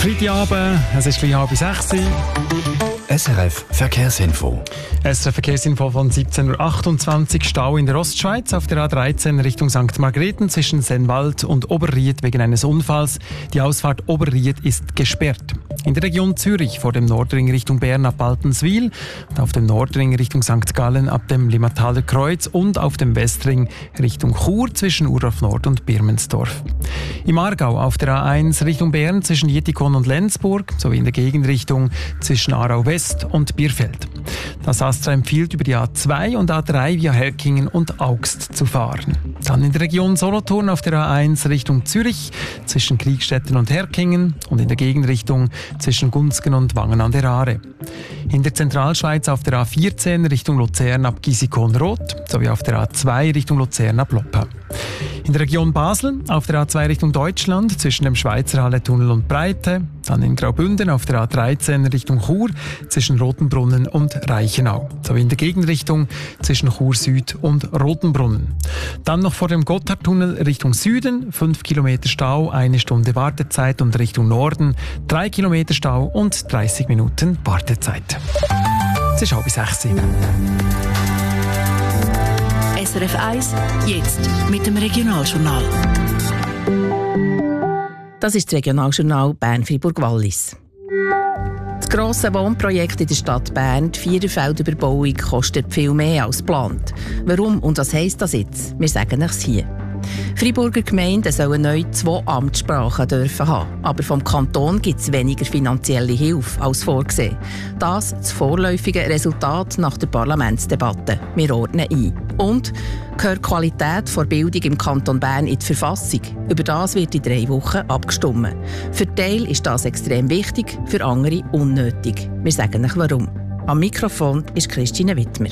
Freitagabend, es ist gleich 5:30 Uhr. SRF Verkehrsinfo. SRF Verkehrsinfo von 17.28 Uhr. Stau in der Ostschweiz auf der A13 Richtung St. Margrethen zwischen Sennwald und Oberried wegen eines Unfalls. Die Ausfahrt Oberried ist gesperrt. In der Region Zürich vor dem Nordring Richtung Bern ab Baltenswil und auf dem Nordring Richtung St. Gallen ab dem Limmataler Kreuz und auf dem Westring Richtung Chur zwischen Urdorf Nord und Birmensdorf. Im Aargau auf der A1 Richtung Bern zwischen Jietikon und Lenzburg sowie in der Gegenrichtung zwischen Aarau West und Bierfeld. Das Astra empfiehlt über die A2 und A3 via Herkingen und Augst zu fahren. Dann in der Region Solothurn auf der A1 Richtung Zürich zwischen Kriegstetten und Herkingen und in der Gegenrichtung zwischen Gunzgen und Wangen an der Aare. In der Zentralschweiz auf der A14 Richtung Luzern ab Gisikon-Roth sowie auf der A2 Richtung Luzern ab Loppa. In der Region Basel auf der A2 Richtung Deutschland zwischen dem Schweizer Halletunnel und Breite, dann in Graubünden auf der A13 Richtung Chur zwischen Rotenbrunnen und Reichenau, sowie in der Gegenrichtung zwischen Chur Süd und Rotenbrunnen. Dann noch vor dem Gotthardtunnel Richtung Süden, 5 Kilometer Stau, 1 Stunde Wartezeit und Richtung Norden 3 Kilometer Stau und 30 Minuten Wartezeit. Es ist 5:30 Uhr. SRF 1, jetzt mit dem Regionaljournal. Das ist das Regionaljournal Bern-Fribourg-Wallis. Das grosse Wohnprojekt in der Stadt Bern, die Viererfeldüberbauung, kostet viel mehr als geplant. Warum und was heisst das jetzt? Wir sagen es hier. Freiburger Gemeinden sollen neu 2 Amtssprachen dürfen haben. Aber vom Kanton gibt es weniger finanzielle Hilfe als vorgesehen. Das vorläufige Resultat nach der Parlamentsdebatte. Wir ordnen ein. Und gehört die Qualität der Bildung im Kanton Bern in die Verfassung? Über das wird in 3 Wochen abgestimmt. Für Teil ist das extrem wichtig, für andere unnötig. Wir sagen euch warum. Am Mikrofon ist Christine Wittmer.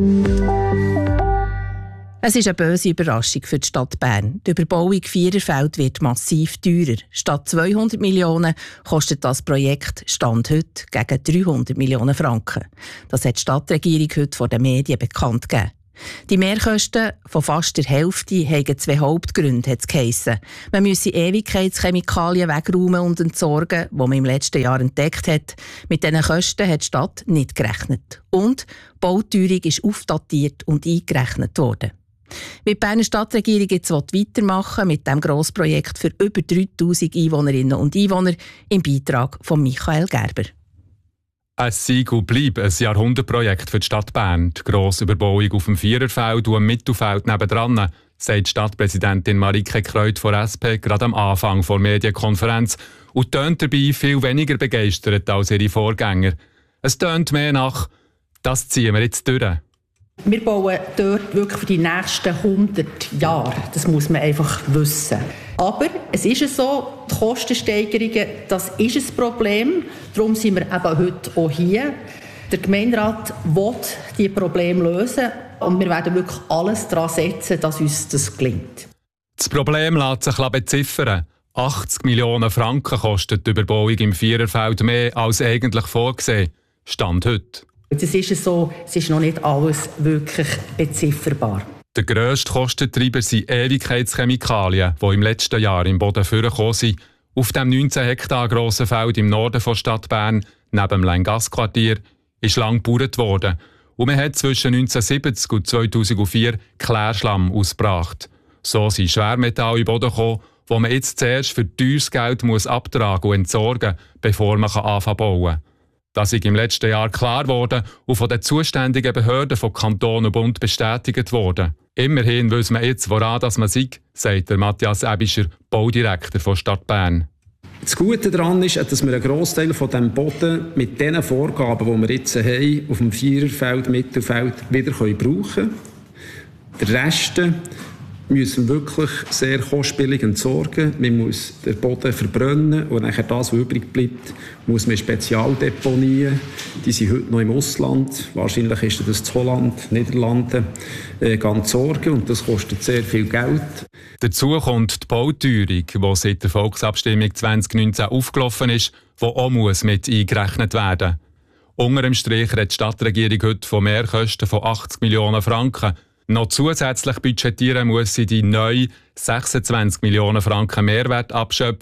Es ist eine böse Überraschung für die Stadt Bern. Die Überbauung Viererfeld wird massiv teurer. Statt 200 Millionen kostet das Projekt Stand heute gegen 300 Millionen Franken. Das hat die Stadtregierung heute vor den Medien bekannt gegeben. Die Mehrkosten von fast der Hälfte haben 2 Hauptgründe, hat es geheissen. Man müsse Ewigkeitschemikalien wegräumen und entsorgen, die man im letzten Jahr entdeckt hat. Mit diesen Kosten hat die Stadt nicht gerechnet. Und die Bauteuerung ist aufdatiert und eingerechnet worden. Wie die Berner Stadtregierung jetzt weitermachen mit diesem Grossprojekt für über 3000 Einwohnerinnen und Einwohner im Beitrag von Michael Gerber. Es sei und bleibt ein Jahrhundertprojekt für die Stadt Bern. Die grosse Überbauung auf dem Viererfeld und am Mittelfeld nebendran, sagt Stadtpräsidentin Marike Kreut von SP gerade am Anfang der Medienkonferenz und tönt dabei viel weniger begeistert als ihre Vorgänger. Es tönt mehr nach, das ziehen wir jetzt durch. Wir bauen dort wirklich für die nächsten 100 Jahre. Das muss man einfach wissen. Aber es ist so, die Kostensteigerungen, das ist ein Problem. Darum sind wir eben heute auch hier. Der Gemeinderat will diese Probleme lösen und wir werden wirklich alles daran setzen, dass uns das gelingt. Das Problem lässt sich beziffern. 80 Millionen Franken kostet die Überbauung im Viererfeld mehr als eigentlich vorgesehen. Stand heute. Es ist so, es ist noch nicht alles wirklich bezifferbar. Der grösste Kostentreiber sind Ewigkeitschemikalien, die im letzten Jahr im Boden vorgekommen sind. Auf dem 19 Hektar grossen Feld im Norden der Stadt Bern, neben dem Lengas-Quartier, ist lang gebaut worden. Und man hat zwischen 1970 und 2004 Klärschlamm ausgebracht. So sind Schwermetalle in den Boden gekommen, die man jetzt zuerst für teures Geld abtragen und entsorgen muss, bevor man anfangen bauen. Das ist im letzten Jahr klar geworden und von den zuständigen Behörden von Kanton und Bund bestätigt worden. Immerhin wissen wir jetzt, woran man sei, sagt der Matthias Ebischer, Baudirektor der Stadt Bern. Das Gute daran ist, dass wir einen Grossteil von diesem Boden mit den Vorgaben, die wir jetzt haben, auf dem Viererfeld, Mittelfeld wieder brauchen können. Der Rest müssen wir wirklich sehr kostspielig entsorgen. Man muss den Boden verbrennen und nachher das, was übrig bleibt, muss man Spezialdeponien. Die sind heute noch im Ausland. Wahrscheinlich ist das in Holland, Niederlanden, entsorgen und das kostet sehr viel Geld. Dazu kommt die Bauteuerung, die seit der Volksabstimmung 2019 aufgelaufen ist, die auch mit eingerechnet werden muss. Unter dem Strich redet die Stadtregierung heute von Mehrkosten von 80 Millionen Franken. Noch zusätzlich budgetieren muss sie die neue 26 Millionen Franken Mehrwertabschöpfung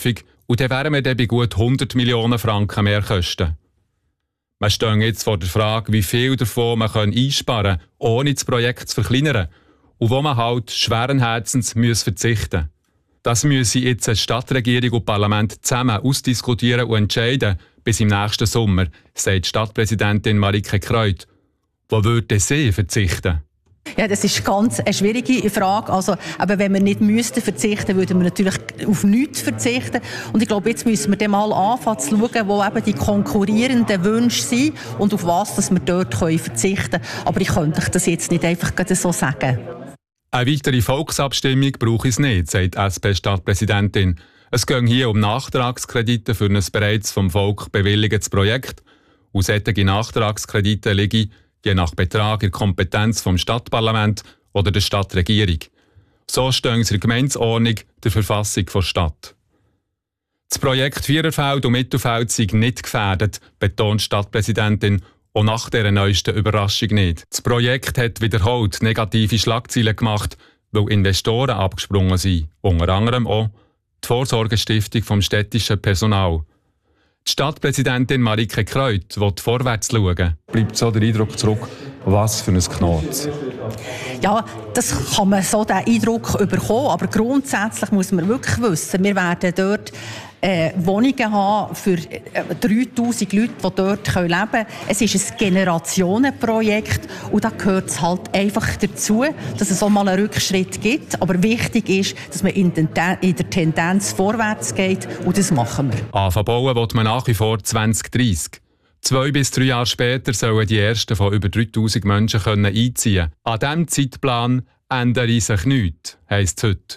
Und dann wären wir dann bei gut 100 Millionen Franken Mehrkosten. Wir stehen jetzt vor der Frage, wie viel davon man einsparen kann, ohne das Projekt zu verkleinern. Und wo man halt schweren Herzens verzichten muss. Das müssen jetzt die Stadtregierung und Parlament zusammen ausdiskutieren und entscheiden bis im nächsten Sommer, sagt Stadtpräsidentin Marike Kreut. Wo würde sie verzichten? Ja, das ist ganz eine schwierige Frage. Also, aber wenn wir nicht verzichten, würden wir natürlich auf nichts verzichten. Und ich glaube, jetzt müssen wir dann mal anfangen zu schauen, wo eben die konkurrierenden Wünsche sind und auf was dass wir dort verzichten können. Aber ich könnte das jetzt nicht einfach so sagen. Eine weitere Volksabstimmung brauche es nicht, sagt die SP-Stadtpräsidentin. Es geht hier um Nachtragskredite für ein bereits vom Volk bewilligtes Projekt. Und solche Nachtragskredite liegen je nach Betrag in der Kompetenz vom Stadtparlament oder der Stadtregierung. So stehen sie in der Gemeindeordnung der Verfassung der Stadt. Das Projekt Viererfeld und Mittelfeld sei nicht gefährdet, betont die Stadtpräsidentin, auch nach dieser neuesten Überraschung nicht. Das Projekt hat wiederholt negative Schlagzeilen gemacht, weil Investoren abgesprungen sind, unter anderem auch die Vorsorgestiftung vom städtischen Personal. Die Stadtpräsidentin Marike Kreut will vorwärts schauen. Bleibt so der Eindruck zurück, was für ein Knot? Ja, das kann man so den Eindruck bekommen, aber grundsätzlich muss man wirklich wissen, wir werden dort Wohnungen haben für 3000 Leute, die dort leben können. Es ist ein Generationenprojekt und da gehört es halt einfach dazu, dass es auch mal einen Rückschritt gibt. Aber wichtig ist, dass man in der Tendenz vorwärts geht und das machen wir. Anfangen bauen will man nach wie vor 2030. 2 bis 3 Jahre später sollen die ersten von über 3000 Menschen einziehen können. An diesem Zeitplan ändere sich nichts, heisst es heute.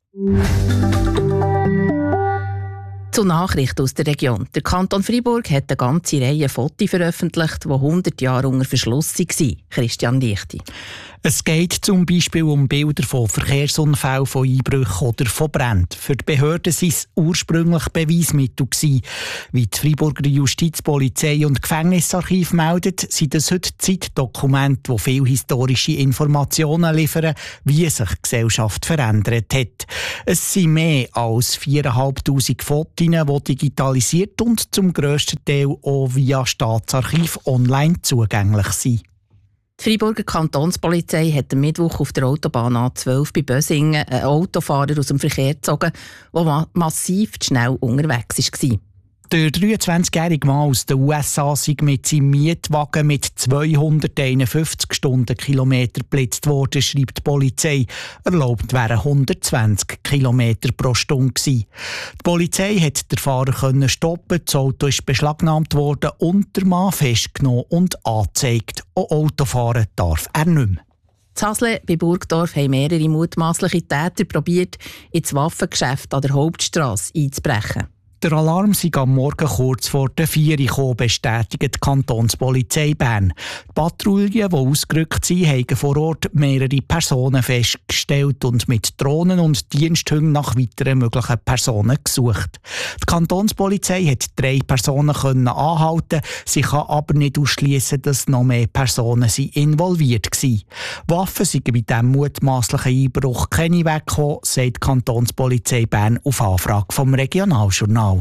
Zu Nachrichten aus der Region. Der Kanton Freiburg hat eine ganze Reihe Fotos veröffentlicht, die 100 Jahre unter Verschluss waren. Christian Lichti. Es geht zum Beispiel um Bilder von Verkehrsunfällen, von Einbrüchen oder von Bränden. Für die Behörden waren es ursprünglich Beweismittel gewesen. Wie die Freiburger Justizpolizei und Gefängnisarchiv melden, sind es heute Zeitdokumente, die viele historische Informationen liefern, wie sich die Gesellschaft verändert hat. Es sind mehr als 4'500 Fotos, die digitalisiert und zum grössten Teil auch via Staatsarchiv online zugänglich sind. Die Freiburger Kantonspolizei hat am Mittwoch auf der Autobahn A12 bei Bösingen einen Autofahrer aus dem Verkehr gezogen, der massiv zu schnell unterwegs war. Der 23-jährige Mann aus den USA sei mit seinem Mietwagen mit 251 Stundenkilometer geblitzt worden, schreibt die Polizei. Erlaubt wären 120 km pro Stunde gewesen. Die Polizei hat den Fahrer stoppen, das Auto ist beschlagnahmt worden und der Mann festgenommen und angezeigt. Auch Autofahren darf er nicht mehr. In Hasle bei Burgdorf haben mehrere mutmaßliche Täter probiert, ins Waffengeschäft an der Hauptstrasse einzubrechen. Der Alarm sei am Morgen kurz vor der 4 Uhr gekommen, bestätigt die Kantonspolizei Bern. Die Patrouillen, die ausgerückt sind, haben vor Ort mehrere Personen festgestellt und mit Drohnen und Diensthunden nach weiteren möglichen Personen gesucht. Die Kantonspolizei hat 3 Personen anhalten. Sie kann aber nicht ausschliessen, dass noch mehr Personen involviert waren. Waffen sind bei diesem mutmaßlichen Einbruch keine weggekommen, sagt die Kantonspolizei Bern auf Anfrage vom Regionaljournal.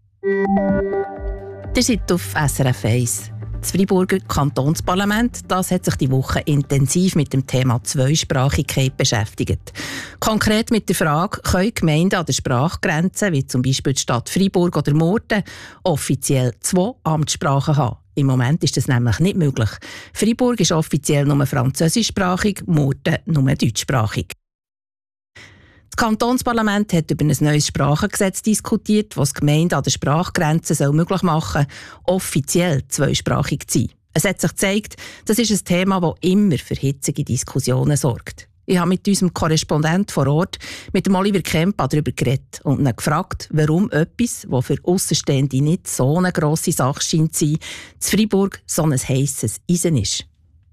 Ihr seid auf SRF 1. Das Freiburger Kantonsparlament das hat sich die Woche intensiv mit dem Thema Zweisprachigkeit beschäftigt. Konkret mit der Frage, können Gemeinden an der Sprachgrenze, wie zum Beispiel die Stadt Freiburg oder Murten, offiziell 2 Amtssprachen haben. Im Moment ist das nämlich nicht möglich. Freiburg ist offiziell nur französischsprachig, Murten nur deutschsprachig. Das Kantonsparlament hat über ein neues Sprachengesetz diskutiert, das die Gemeinden an der Sprachgrenze möglich machen soll, offiziell zweisprachig zu sein. Es hat sich gezeigt, das ist ein Thema, das immer für hitzige Diskussionen sorgt. Ich habe mit unserem Korrespondent vor Ort, mit dem Oliver Kempa, darüber geredet und ihn gefragt, warum etwas, das für Aussenstehende nicht so eine grosse Sache scheint zu sein, in Freiburg so ein heisses Eisen ist.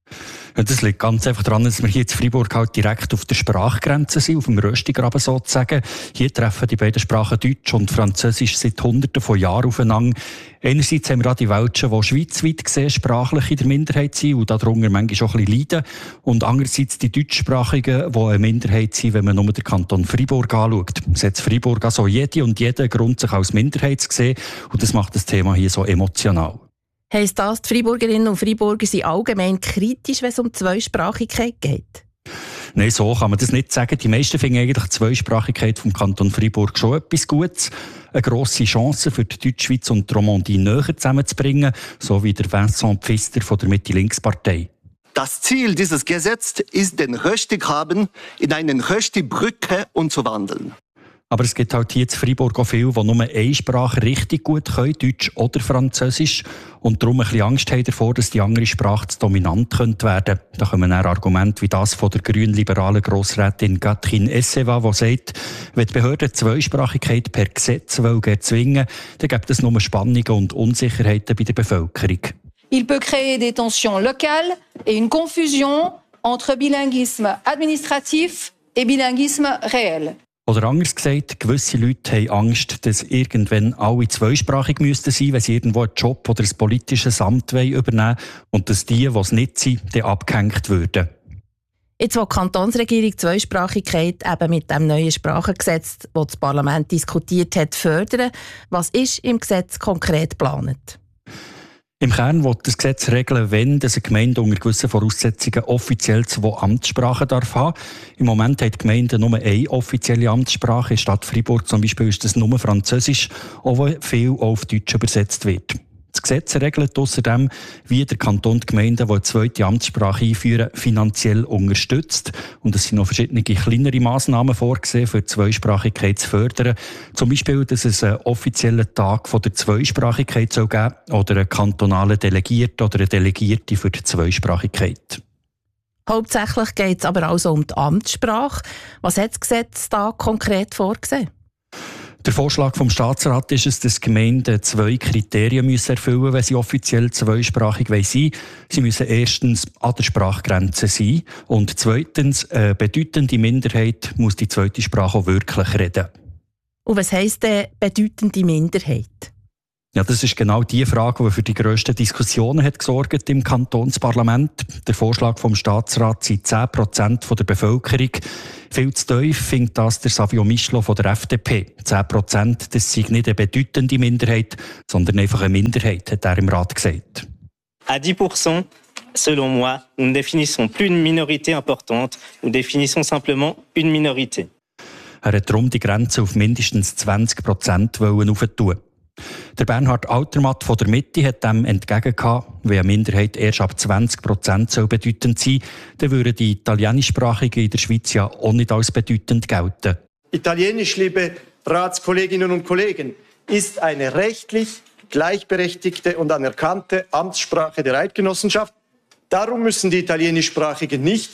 Ja, das liegt ganz einfach daran, dass wir hier in Freiburg halt direkt auf der Sprachgrenze sind, auf dem Röstigraben sozusagen. Hier treffen die beiden Sprachen Deutsch und Französisch seit Hunderten von Jahren aufeinander. Einerseits haben wir auch die Welschen, die schweizweit gesehen sprachlich in der Minderheit sind und darunter manchmal auch ein bisschen leiden. Und andererseits die Deutschsprachigen, die eine Minderheit sind, wenn man nur den Kanton Freiburg anschaut. Es hat Freiburg also jede und jeder Grund, sich als Minderheit zu sehen. Und das macht das Thema hier so emotional. Heisst das, die Freiburgerinnen und Freiburger sind allgemein kritisch, wenn es um Zweisprachigkeit geht? Nein, so kann man das nicht sagen. Die meisten finden eigentlich die Zweisprachigkeit vom Kanton Freiburg schon etwas Gutes. Eine grosse Chance für die Deutschschweiz und die Romandie näher zusammenzubringen, so wie der Vincent Pfister von der Mitte-Links-Partei. Das Ziel dieses Gesetzes ist, den Röstigraben in eine Röstibrücke umzuwandeln. Aber es gibt halt hier in Freiburg auch viele, die nur eine Sprache richtig gut können, Deutsch oder Französisch, und darum ein bisschen Angst haben davor, dass die andere Sprache zu dominant könnte werden. Da kommen dann Argumente wie das von der grünliberalen Grossrätin Catherine Esseva, die sagt, wenn die Behörden Zweisprachigkeit per Gesetz erzwingen, dann gibt es nur Spannungen und Unsicherheiten bei der Bevölkerung. Il peut créer des tensions locales et une confusion entre bilinguisme administratif et bilinguisme réel. Oder anders gesagt, gewisse Leute haben Angst, dass irgendwann alle zweisprachig müssten sein, wenn sie irgendwo einen Job oder ein politisches Amt übernehmen wollen und dass die es nicht sind, dann abgehängt würden. Jetzt, wo die Kantonsregierung die Zweisprachigkeit eben mit dem neuen Sprachengesetz, das das Parlament diskutiert hat, fördern, was ist im Gesetz konkret geplant? Im Kern will das Gesetz regeln, wenn eine Gemeinde unter gewissen Voraussetzungen offiziell 2 Amtssprachen haben darf. Im Moment hat die Gemeinde nur eine offizielle Amtssprache. In der Stadt Freiburg zum Beispiel ist das nur Französisch, auch viel auf Deutsch übersetzt wird. Das Gesetz regelt außerdem, wie der Kanton die Gemeinden, die eine zweite Amtssprache einführen, finanziell unterstützt. Und es sind noch verschiedene kleinere Massnahmen vorgesehen, für die Zweisprachigkeit zu fördern. Zum Beispiel, dass es einen offiziellen Tag von der Zweisprachigkeit soll geben oder einen kantonalen Delegierten oder eine Delegierte für die Zweisprachigkeit. Hauptsächlich geht es aber also um die Amtssprache. Was hat das Gesetz da konkret vorgesehen? Der Vorschlag vom Staatsrat ist es, dass Gemeinden 2 Kriterien erfüllen müssen, wenn sie offiziell zweisprachig sein wollen. Sie müssen erstens an der Sprachgrenze sein und zweitens eine bedeutende Minderheit muss die zweite Sprache auch wirklich reden. Und was heisst denn bedeutende Minderheit? Ja, das ist genau die Frage, die für die grössten Diskussionen hat gesorgt im Kantonsparlament. Der Vorschlag vom Staatsrat sind 10% der Bevölkerung. Viel zu tief findet das der Savio Michlo von der FDP. 10%, das sei nicht eine bedeutende Minderheit, sondern einfach eine Minderheit, hat er im Rat gesagt. À 10%, selon moi, nous ne définissons plus une minorité importante, nous définissons simplement une minorité. Er hat darum die Grenze auf mindestens 20% aufentun. Der Bernhard Altermatt von der Mitte hat dem entgegengehalten, wenn eine Minderheit erst ab 20% bedeutend sein soll, dann würden die Italienischsprachigen in der Schweiz ja auch nicht als bedeutend gelten. Italienisch, liebe Ratskolleginnen und Kollegen, ist eine rechtlich gleichberechtigte und anerkannte Amtssprache der Eidgenossenschaft. Darum müssen die Italienischsprachigen nicht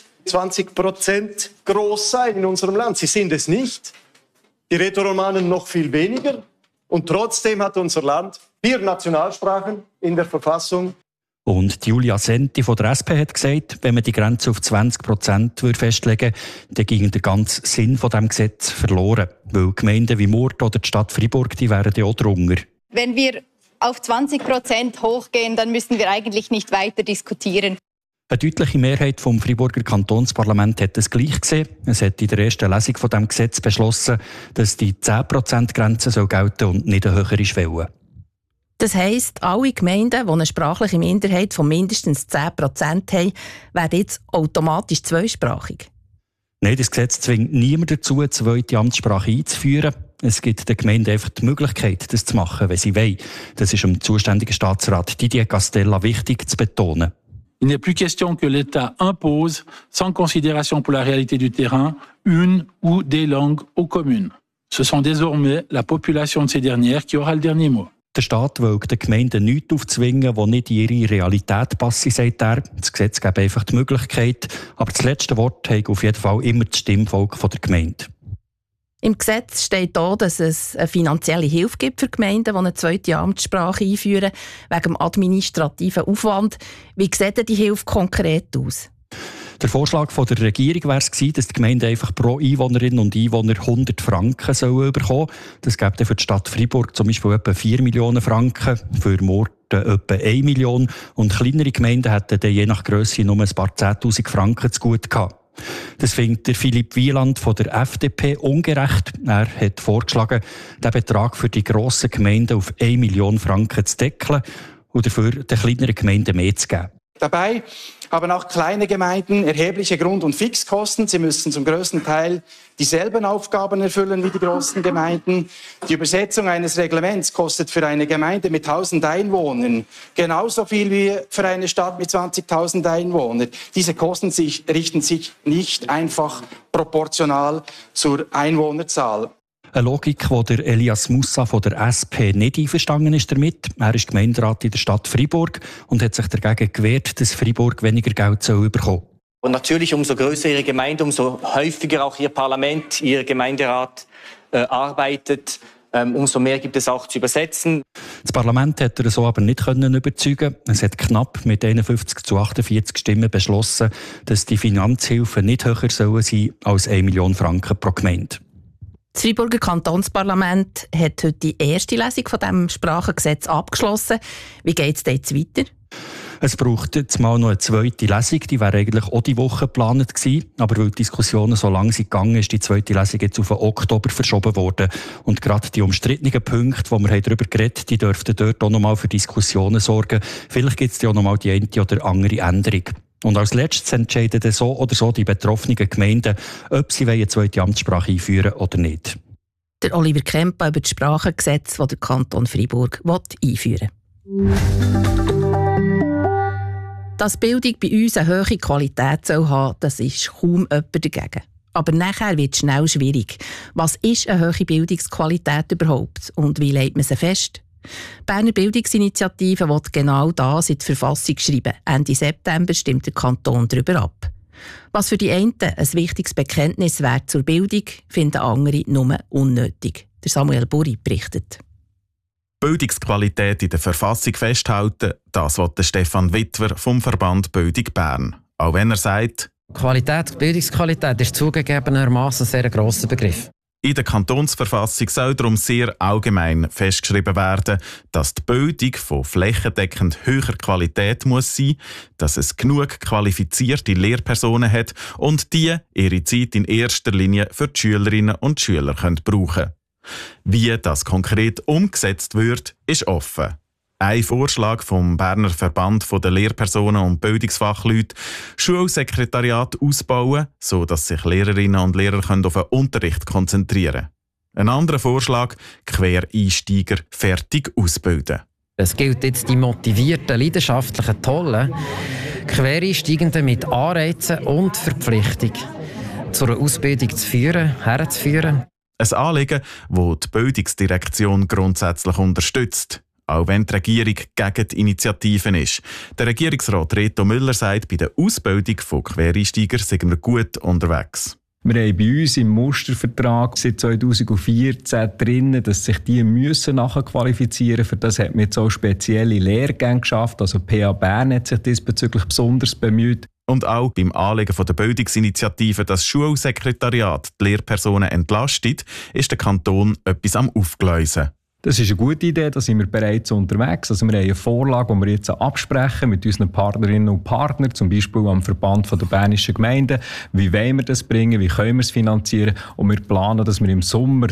20% groß sein in unserem Land. Sie sind es nicht. Die Rätoromanen noch viel weniger. Und trotzdem hat unser Land 4 Nationalsprachen in der Verfassung. Und Julia Senti von der SP hat gesagt, wenn man die Grenze auf 20% festlegen würde, dann ging der ganze Sinn von diesem Gesetz verloren. Weil Gemeinden wie Murten oder die Stadt Freiburg, die wären ja auch drunter. Wenn wir auf 20% hochgehen, dann müssen wir eigentlich nicht weiter diskutieren. Eine deutliche Mehrheit vom Freiburger Kantonsparlament hat es gleich gesehen. Es hat in der ersten Lesung von diesem Gesetz beschlossen, dass die 10%-Grenze gelten und nicht eine höhere Schwelle. Das heisst, alle Gemeinden, die eine sprachliche Minderheit von mindestens 10% haben, werden jetzt automatisch zweisprachig. Nein, das Gesetz zwingt niemanden dazu, eine zweite Amtssprache einzuführen. Es gibt den Gemeinden einfach die Möglichkeit, das zu machen, wenn sie wollen. Das ist dem zuständigen Staatsrat Didier Castella wichtig zu betonen. Il n'est plus question que l'État impose, sans considération pour la réalité du terrain, une ou des langues aux communes. Ce sont désormais la population de ces dernières qui aura le dernier mot. Der Staat will den Gemeinden nichts aufzwingen, was nicht in ihre Realität passe, sagt er. Das Gesetz gibt einfach die Möglichkeit, aber das letzte Wort hat auf jeden Fall immer das Stimmvolk der Gemeinde. Im Gesetz steht auch, dass es eine finanzielle Hilfe gibt für Gemeinden, die eine zweite Amtssprache einführen, wegen dem administrativen Aufwand. Wie sieht denn die Hilfe konkret aus? Der Vorschlag von der Regierung wäre es gewesen, dass die Gemeinden einfach pro Einwohnerin und Einwohner 100 Franken sollen bekommen. Das gäbe dann für die Stadt Freiburg zum Beispiel etwa 4 Millionen Franken, für Murten etwa 1 Million und kleinere Gemeinden hätten dann je nach Grösse nur ein paar 10'000 Franken zu gut gehabt. Das findet der Philipp Wieland von der FDP ungerecht. Er hat vorgeschlagen, den Betrag für die grossen Gemeinden auf 1 Million Franken zu deckeln und dafür den kleineren Gemeinden mehr zu geben. Dabei haben auch kleine Gemeinden erhebliche Grund- und Fixkosten. Sie müssen zum größten Teil dieselben Aufgaben erfüllen wie die großen Gemeinden. Die Übersetzung eines Reglements kostet für eine Gemeinde mit 1000 Einwohnern genauso viel wie für eine Stadt mit 20.000 Einwohnern. Diese Kosten richten sich nicht einfach proportional zur Einwohnerzahl. Eine Logik, wo der Elias Moussa von der SP nicht einverstanden ist damit. Er ist Gemeinderat in der Stadt Freiburg und hat sich dagegen gewehrt, dass Freiburg weniger Geld bekommen soll. Und natürlich, umso größer Ihre Gemeinde, umso häufiger auch Ihr Parlament, Ihr Gemeinderat arbeitet, umso mehr gibt es auch zu übersetzen. Das Parlament hat er so aber nicht überzeugen. Es hat knapp mit 51-48 Stimmen beschlossen, dass die Finanzhilfen nicht höher sollen sein als 1 Million Franken pro Gemeinde. Das Freiburger Kantonsparlament hat heute die erste Lesung von diesem Sprachengesetz abgeschlossen. Wie geht es jetzt weiter? Es braucht jetzt mal noch eine zweite Lesung. Die wäre eigentlich auch die Woche geplant gewesen. Aber weil die Diskussionen so lang sind gegangen, ist die zweite Lesung jetzt auf den Oktober verschoben worden. Und gerade die umstrittenen Punkte, die wir darüber geredet haben, die dürften dort auch noch mal für Diskussionen sorgen. Vielleicht gibt es ja auch noch mal die eine oder andere Änderung. Und als letztes entscheiden so oder so die betroffenen Gemeinden, ob sie eine zweite Amtssprache einführen oder nicht. Der Oliver Kempa über das Sprachengesetz, das der Kanton Freiburg einführen will. Dass Bildung bei uns eine hohe Qualität haben soll, das ist kaum jemand dagegen. Aber nachher wird es schnell schwierig. Was ist eine hohe Bildungsqualität überhaupt und wie legt man sie fest? Die Berner Bildungsinitiative will genau das in die Verfassung schreiben. Ende September stimmt der Kanton darüber ab. Was für die einen ein wichtiges Bekenntnis wäre zur Bildung, finden andere nur unnötig. Der Samuel Burri berichtet. Bildungsqualität in der Verfassung festhalten, das will der Stefan Wittwer vom Verband Bildung Bern. Auch wenn er sagt, Bildungsqualität ist zugegebenermaßen ein sehr grosser Begriff. In der Kantonsverfassung soll darum sehr allgemein festgeschrieben werden, dass die Bildung von flächendeckend höherer Qualität muss sein, dass es genug qualifizierte Lehrpersonen hat und die ihre Zeit in erster Linie für die Schülerinnen und Schüler brauchen können. Wie das konkret umgesetzt wird, ist offen. Ein Vorschlag vom Berner Verband der Lehrpersonen und Bildungsfachleute, Schulsekretariat ausbauen, sodass sich Lehrerinnen und Lehrer auf den Unterricht konzentrieren können. Ein anderer Vorschlag, Quereinsteiger fertig ausbilden. Es gilt jetzt die motivierten, leidenschaftlichen, tollen Quereinsteigenden mit Anreizen und Verpflichtung zu einer Ausbildung herzuführen. Ein Anliegen, das die Bildungsdirektion grundsätzlich unterstützt. Auch wenn die Regierung gegen die Initiativen ist. Der Regierungsrat Reto Müller sagt, bei der Ausbildung von Quereinsteigern sind wir gut unterwegs. Wir haben bei uns im Mustervertrag seit 2014 drin, dass sich die müssen nachqualifizieren müssen. Für das hat man jetzt auch spezielle Lehrgänge geschafft. Also PA Bern hat sich diesbezüglich besonders bemüht. Und auch beim Anliegen der Bildungsinitiative, das Schulsekretariat die Lehrpersonen entlastet, ist der Kanton etwas am Aufgleisen. Das ist eine gute Idee, da sind wir bereits unterwegs. Also wir haben eine Vorlage, die wir jetzt absprechen mit unseren Partnerinnen und Partnern, zum Beispiel am Verband der Bernischen Gemeinden. Wie wollen wir das bringen, wie können wir es finanzieren? Und wir planen, dass wir im Sommer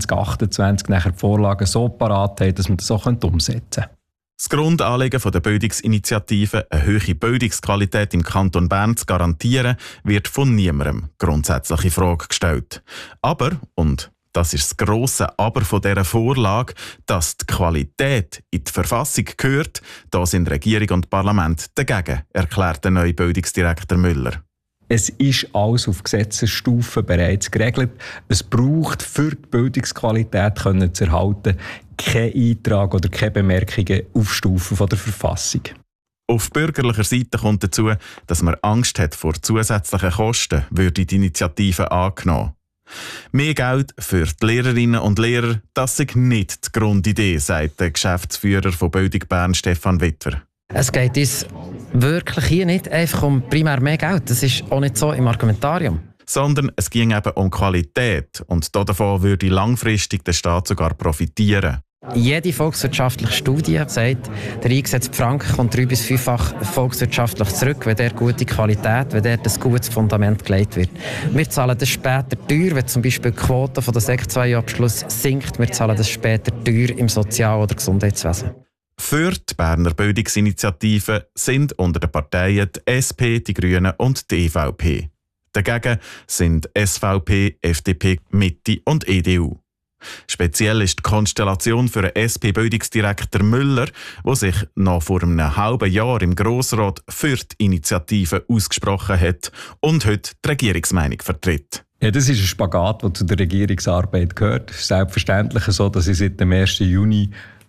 2028 nachher die Vorlagen so parat haben, dass wir das auch umsetzen können. Das Grundanliegen der Bildungsinitiative, eine hohe Bildungsqualität im Kanton Bern zu garantieren, wird von niemandem grundsätzlich in Frage gestellt. Aber, und das ist das grosse Aber von dieser Vorlage, dass die Qualität in die Verfassung gehört, da sind Regierung und Parlament dagegen, erklärt der neue Bildungsdirektor Müller. Es ist alles auf Gesetzesstufe bereits geregelt. Es braucht, für die Bildungsqualität zu erhalten, keinen Eintrag oder keine Bemerkungen auf Stufe der Verfassung. Auf bürgerlicher Seite kommt dazu, dass man Angst hat vor zusätzlichen Kosten, würde die Initiative angenommen. Mehr Geld für die Lehrerinnen und Lehrer, das ist nicht die Grundidee, sagt der Geschäftsführer von Bildung Bern, Stefan Witwer. Es geht uns wirklich hier nicht einfach um primär mehr Geld. Das ist auch nicht so im Argumentarium. Sondern es ging eben um Qualität und davon würde langfristig der Staat sogar profitieren. Jede volkswirtschaftliche Studie sagt, der eingesetzte Franken kommt 3- bis 5-fach volkswirtschaftlich zurück, wenn der gute Qualität, wenn der ein gutes Fundament gelegt wird. Wir zahlen das später teuer, wenn zum Beispiel die Quote von der Sek 2-Abschluss sinkt. Wir zahlen das später teuer im Sozial- oder Gesundheitswesen. Für die Berner Bildungsinitiative sind unter den Parteien die SP, die Grünen und die EVP. Dagegen sind SVP, FDP, Mitte und EDU. Speziell ist die Konstellation für den SP-Bildungsdirektor Müller, der sich noch vor einem halben Jahr im Grossrat für die Initiative ausgesprochen hat und heute die Regierungsmeinung vertritt. Ja, das ist ein Spagat, der zu der Regierungsarbeit gehört. Es ist selbstverständlich so, dass ich seit dem 1. Juni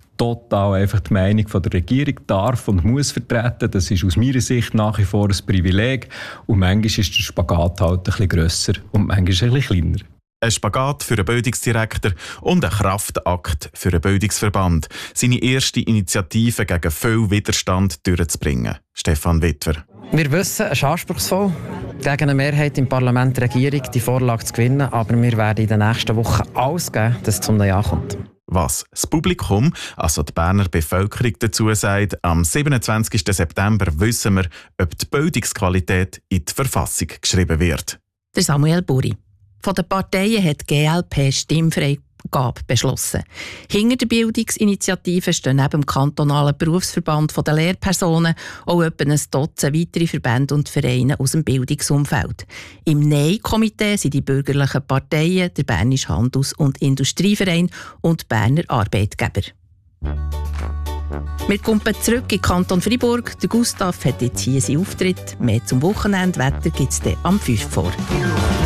total einfach die Meinung von der Regierung darf und muss vertreten. Das ist aus meiner Sicht nach wie vor ein Privileg. Und manchmal ist der Spagat halt ein bisschen grösser und manchmal ein bisschen kleiner. Ein Spagat für einen Bildungsdirektor und ein Kraftakt für einen Bildungsverband, seine erste Initiative gegen viel Widerstand durchzubringen. Stefan Witwer. Wir wissen, es ist anspruchsvoll, gegen eine Mehrheit im Parlament der Regierung die Vorlage zu gewinnen, aber wir werden in den nächsten Wochen alles geben, dass es zum Ja kommt. Was das Publikum, also die Berner Bevölkerung, dazu sagt, am 27. September wissen wir, ob die Bildungsqualität in die Verfassung geschrieben wird. Der Samuel Buri. Von den Parteien hat die GLP Stimmfreigabe beschlossen. Hinter der Bildungsinitiative stehen neben dem kantonalen Berufsverband der Lehrpersonen auch etwa ein Dutzend weitere Verbände und Vereine aus dem Bildungsumfeld. Im Nein-Komitee sind die bürgerlichen Parteien, der Bernische Handels- und Industrieverein und die Berner Arbeitgeber. Wir kommen zurück in Kanton Freiburg. Der Gustav hat jetzt hier seinen Auftritt. Mehr zum Wochenendwetter gibt es dann am 5 vor.